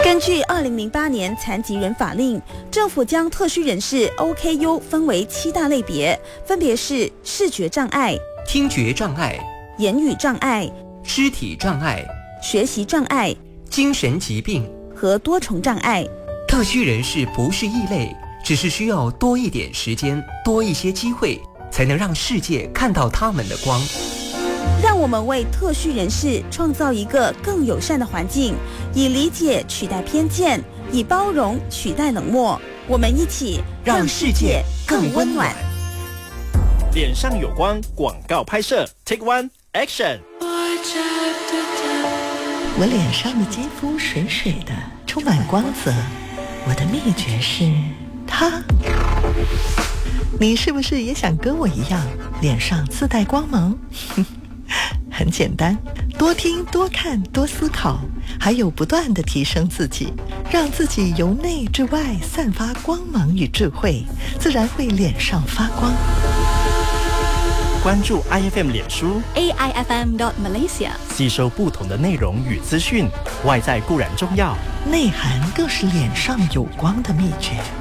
根据2008年残疾人法令，政府将特需人士 OKU 分为7大类别，分别是视觉障碍、 听觉障碍、 言语障碍、 肢体障碍、 学习障碍、 精神疾病和多重障碍。 特需人士不是异类，只是需要多一点时间，多一些机会，才能让世界看到他们的光。 让我们为特需人士创造一个更友善的环境，以理解取代偏见，以包容取代冷漠。我们一起让世界更温暖。 脸上有光广告拍摄 Take One Action。 我脸上的肌肤水水的，充满光泽。我的秘诀是它。你是不是也想跟我一样，脸上自带光芒？很简单，多听多看多思考，还有不断地提升自己，让自己由内至外散发光芒与智慧，自然会脸上发光。 关注 IFM 脸书 AIFM.Malaysia， 吸收不同的内容与资讯，外在固然重要， 内涵更是脸上有光的秘诀。